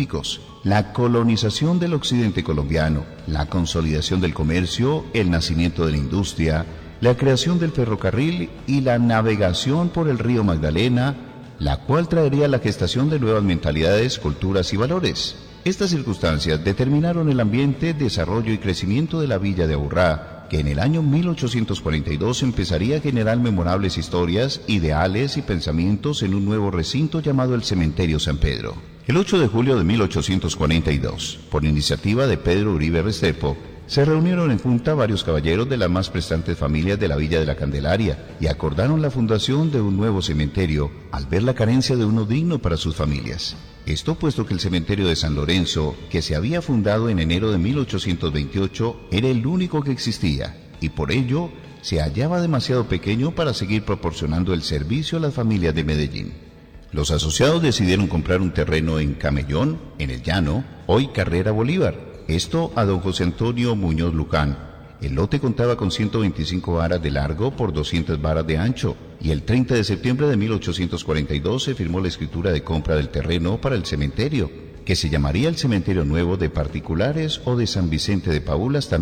políticos, la colonización del occidente colombiano, la consolidación del comercio, el nacimiento de la industria, la creación del ferrocarril y la navegación por el río Magdalena, la cual traería la gestación de nuevas mentalidades, culturas y valores. Estas circunstancias determinaron el ambiente, desarrollo y crecimiento de la villa de Aburrá, que en el año 1842 empezaría a generar memorables historias, ideales y pensamientos en un nuevo recinto llamado el Cementerio San Pedro. El 8 de julio de 1842, por iniciativa de Pedro Uribe Restrepo, se reunieron en junta varios caballeros de las más prestantes familias de la Villa de la Candelaria y acordaron la fundación de un nuevo cementerio al ver la carencia de uno digno para sus familias. Esto puesto que el cementerio de San Lorenzo, que se había fundado en enero de 1828, era el único que existía y por ello se hallaba demasiado pequeño para seguir proporcionando el servicio a las familias de Medellín. Los asociados decidieron comprar un terreno en Camellón, en el Llano, hoy Carrera Bolívar. Esto a don José Antonio Muñoz Lucán. El lote contaba con 125 varas de largo por 200 varas de ancho, y el 30 de septiembre de 1842 se firmó la escritura de compra del terreno para el cementerio, que se llamaría el Cementerio Nuevo de Particulares o de San Vicente de Paúl hasta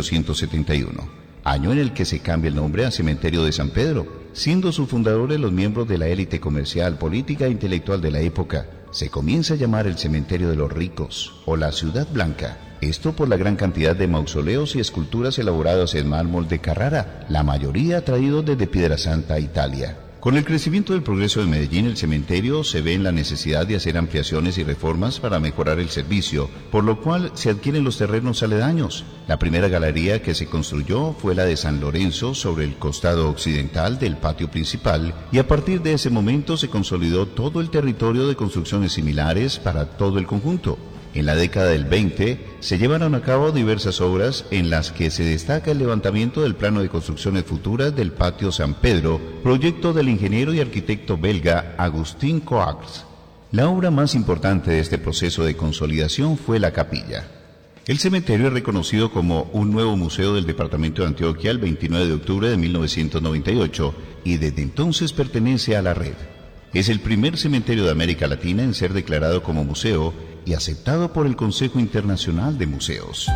1871, año en el que se cambia el nombre a Cementerio de San Pedro, siendo sus fundadores los miembros de la élite comercial, política e intelectual de la época. Se comienza a llamar el Cementerio de los Ricos o la Ciudad Blanca. Esto por la gran cantidad de mausoleos y esculturas elaboradas en mármol de Carrara, la mayoría traídos desde Pietrasanta, Italia. Con el crecimiento del progreso de Medellín, el cementerio se ve en la necesidad de hacer ampliaciones y reformas para mejorar el servicio, por lo cual se adquieren los terrenos aledaños. La primera galería que se construyó fue la de San Lorenzo sobre el costado occidental del patio principal, y a partir de ese momento se consolidó todo el territorio de construcciones similares para todo el conjunto. En la década del 20 se llevaron a cabo diversas obras en las que se destaca el levantamiento del plano de construcciones futuras del patio San Pedro, proyecto del ingeniero y arquitecto belga Agustín Coax. La obra más importante de este proceso de consolidación fue la capilla. El cementerio es reconocido como un nuevo museo del departamento de Antioquia el 29 de octubre de 1998 y desde entonces pertenece a la red. Es el primer cementerio de América Latina en ser declarado como museo y aceptado por el Consejo Internacional de Museos.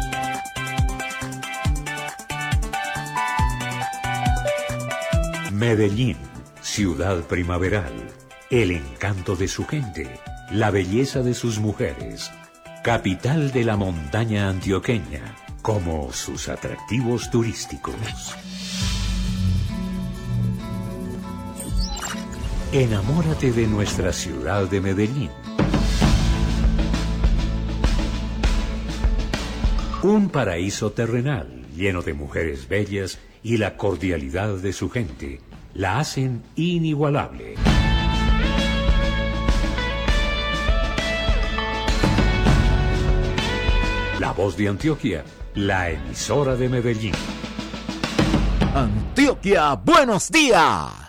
Medellín, ciudad primaveral, el encanto de su gente, la belleza de sus mujeres, capital de la montaña antioqueña, como sus atractivos turísticos. Enamórate de nuestra ciudad de Medellín. Un paraíso terrenal lleno de mujeres bellas y la cordialidad de su gente la hacen inigualable. La Voz de Antioquia, la emisora de Medellín. Antioquia, buenos días.